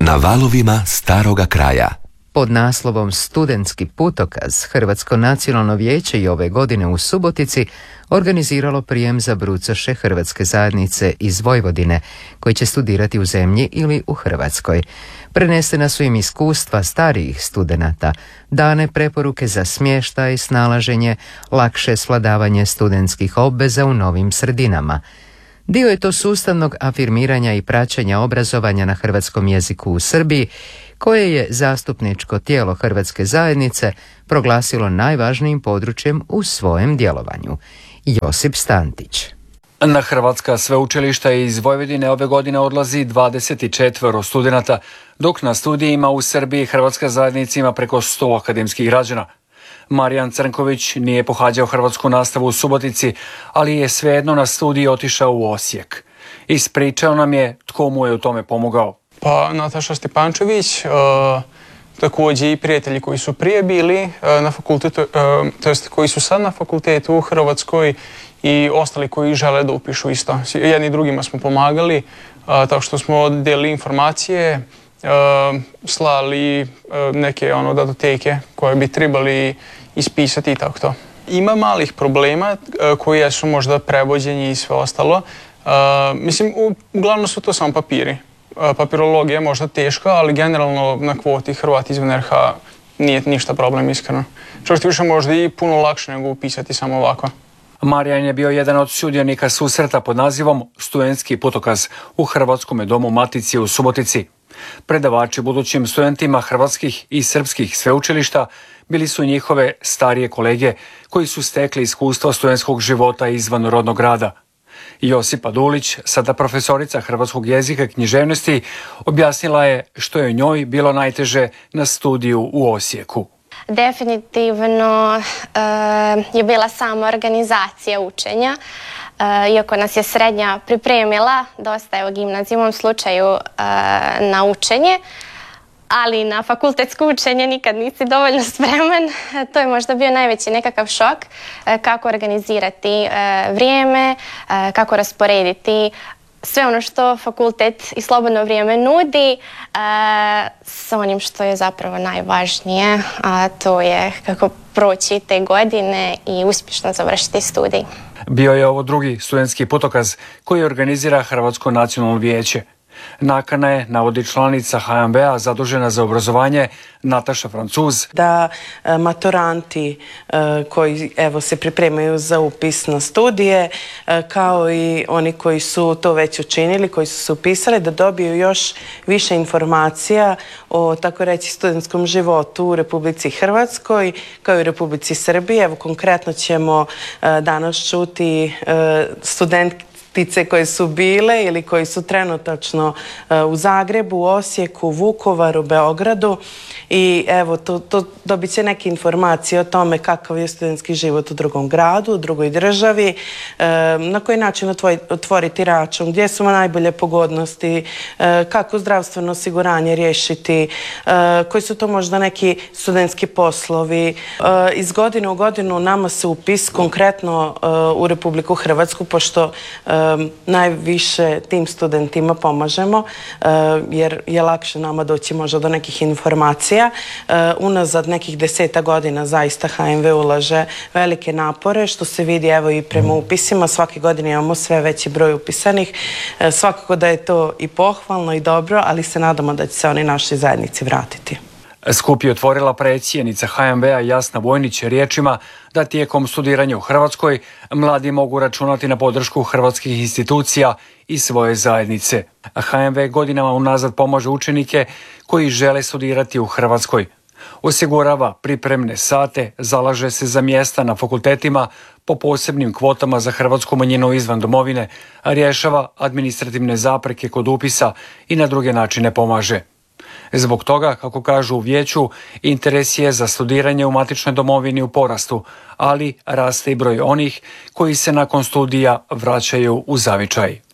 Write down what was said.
Na valovima staroga kraja. Pod naslovom Studentski putokaz Hrvatsko nacionalno vijeće i ove godine u Subotici organiziralo prijem za brucoše Hrvatske zajednice iz Vojvodine koji će studirati u zemlji ili u Hrvatskoj. Prenesena su im iskustva starijih studenata, dane preporuke za smještaj, snalaženje, lakše svladavanje studentskih obveza u novim sredinama. Dio je to sustavnog afirmiranja i praćenja obrazovanja na hrvatskom jeziku u Srbiji, koje je zastupničko tijelo Hrvatske zajednice proglasilo najvažnijim područjem u svojem djelovanju. Josip Stantić. Na hrvatska sveučilišta iz Vojvodine ove godine odlazi 24 studenata, dok na studijima u Srbiji Hrvatska zajednica ima preko 100 akademskih građana. Marijan Crnković nije pohađao hrvatsku nastavu u Subotici, ali je svejedno na studiji otišao u Osijek. Ispričao nam je tko mu je u tome pomogao. Pa Nataša Stepančević, također i prijatelji koji su prije bili na fakultetu, to jest koji su sad na fakultetu u Hrvatskoj i ostali koji žele da upišu isto. Jedni drugima smo pomagali, tako što smo delili informacije, slali neke datoteke koje bi trebali ispisati i tako to. Ima malih problema koji su možda prevođenje i sve ostalo. Mislim, uglavnom su to samo papiri. Papirologija je možda teška, ali generalno na kvoti Hrvati izvan RH nije ništa problem, iskreno. Čak ti više možda i puno lakše nego upisati samo ovako. Marijan je bio jedan od sudionika susreta pod nazivom Studentski putokaz u Hrvatskom domu Matici u Subotici. Predavači budućim studentima hrvatskih i srpskih sveučilišta bili su njihove starije kolege koji su stekli iskustvo studentskog života izvan rodnog grada. Josipa Dulić, sada profesorica hrvatskog jezika i književnosti, objasnila je što je njoj bilo najteže na studiju u Osijeku. Definitivno je bila sama organizacija učenja. Iako nas je srednja pripremila, dosta je u gimnazijovom slučaju na učenje, ali na fakultetsko učenje nikad nisi dovoljno spreman. To je možda bio najveći nekakav šok, kako organizirati vrijeme, kako rasporediti sve ono što fakultet i slobodno vrijeme nudi sa onim što je zapravo najvažnije, a to je kako proći te godine i uspješno završiti studij. Bio je ovo drugi studentski putokaz koji organizira Hrvatsko nacionalno vijeće. Nakana je, navodi članica HNB-a zadužena za obrazovanje Nataša Francuz, da maturanti koji se pripremaju za upis na studije, kao i oni koji su to već učinili, koji su se upisali, da dobiju još više informacija o, tako reći, studentskom životu u Republici Hrvatskoj, kao i u Republici Srbiji. Evo, konkretno ćemo danas čuti studentice koje su bile ili koji su trenutačno u Zagrebu, Osijeku, Vukovaru, Beogradu i evo, to dobit će neke informacije o tome kakav je studentski život u drugom gradu, u drugoj državi, na koji način otvoriti račun, gdje su najbolje pogodnosti, kako zdravstveno osiguranje riješiti, koji su to možda neki studentski poslovi. Iz godine u godinu nama se upis konkretno u Republiku Hrvatsku, pošto najviše tim studentima pomažemo, jer je lakše nama doći možda do nekih informacija. Unazad nekih 10 godina zaista HNV ulaže velike napore, što se vidi evo i prema upisima. Svake godine imamo sve veći broj upisanih. Svakako da je to i pohvalno i dobro, ali se nadamo da će se oni našoj zajednici vratiti. Skup je otvorila predsjednica HNB-a Jasna Vojnić riječima da tijekom studiranja u Hrvatskoj mladi mogu računati na podršku hrvatskih institucija i svoje zajednice. HNB godinama unazad pomaže učenike koji žele studirati u Hrvatskoj. Osigurava pripremne sate, zalaže se za mjesta na fakultetima po posebnim kvotama za hrvatsku manjinu izvan domovine, a rješava administrativne zapreke kod upisa i na druge načine pomaže. Zbog toga, kako kažu u vijeću, interes je za studiranje u matičnoj domovini u porastu, ali raste i broj onih koji se nakon studija vraćaju u zavičaj.